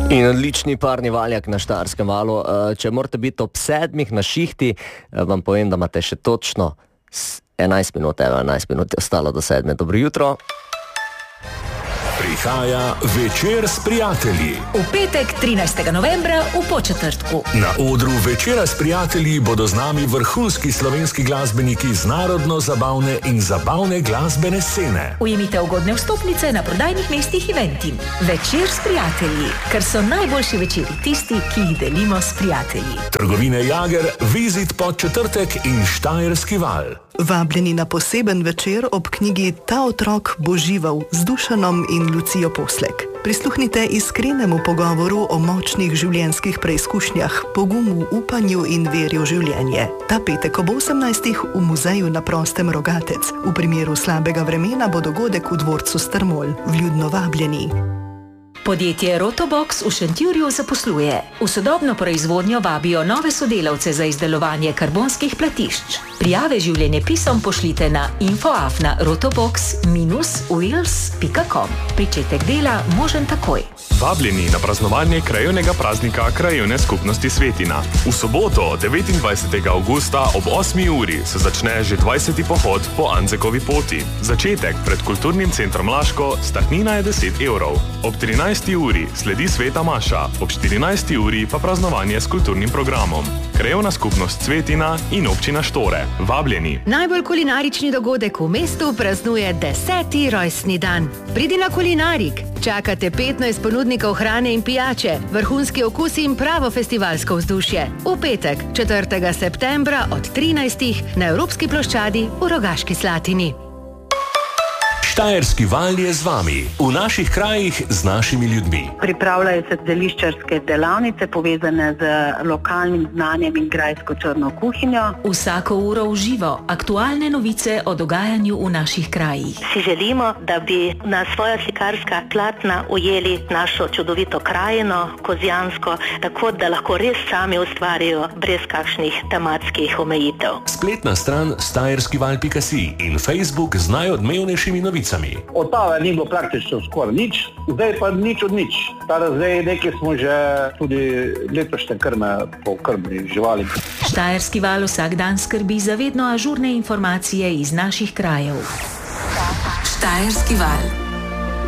In odlični parni valjak na Štajerskem valu. Če morate biti ob 7 na šihti, vam povem, da imate še točno 11 minut, 11 minut je ostalo do 7. Dobro jutro. Prihaja Večer s prijatelji. V petek 13. novembra v Podčetrtku. Na odru Večera s prijatelji bodo z nami vrhunski slovenski glasbeniki z narodno-zabavne in zabavne glasbene scene. Ujemite ugodne vstopnice na prodajnih mestih Eventim. Večer s prijatelji, ker so najboljši večeri tisti, ki jih delimo s prijatelji. Trgovine Jager, Vizit Podčetrtek in Štajerski val. Vabljeni na poseben večer ob knjigi Ta otrok bo žival z Dušanom in Lucijo Poslek. Prisluhnite iskrenemu pogovoru o močnih življenjskih preizkušnjah, pogumu, upanju in veri v življenje. Ta petek ob 18. v muzeju na prostem Rogatec. V primeru slabega vremena bo dogodek v dvorcu Strmol. Vljudno vabljeni. Podjetje Rotobox v Šentjurju zaposluje. V sodobno proizvodnjo vabijo nove sodelavce za izdelovanje karbonskih platišč. Prijave življenjepisom pošljite na info@rotobox-wheels.com. Pričetek dela možen takoj. Vabljeni na praznovanje krajevnega praznika Krajevne skupnosti Svetina. V soboto, 29. avgusta ob 8. uri se začne že 20. pohod po Anzekovi poti. Začetek pred Kulturnim centrom Laško, startnina je 10 evrov. Ob 13. uri sledi Sveta maša, ob 14. uri pa praznovanje s kulturnim programom. Krajevna skupnost Svetina in občina Štore. Vabljeni. Najbolj kulinarični dogodek v mestu praznuje 10. rojstni dan. Pridi na Kulinarik. Čakate 15 ponudnikov hrane in pijače, vrhunski okusi in pravo festivalsko vzdušje. V petek, 4. septembra od 13. na Evropski ploščadi v Rogaški Slatini. Štajerski val je z vami, v naših krajih z našimi ljudmi. Pripravljajo se zeliščarske delavnice povezane z lokalnim znanjem in grajsko črno kuhinjo. Vsako uro v živo, aktualne novice o dogajanju v naših krajih. Si želimo, da bi na svoja slikarska platna ujeli našo čudovito krajino, Kozjansko, tako da lahko res sami ustvarijo brez kakšnih tematskih omejitev. Spletna stran štajerskival.si in Facebook z najodmevnejšimi novicami. Od tave ni bilo praktično skoraj nič, zdaj pa nič od nič. Zdaj nekaj smo že tudi letošnje krme po krmni živali. Štajerski val vsak dan skrbi za vedno ažurne informacije iz naših krajev. Štajerski val.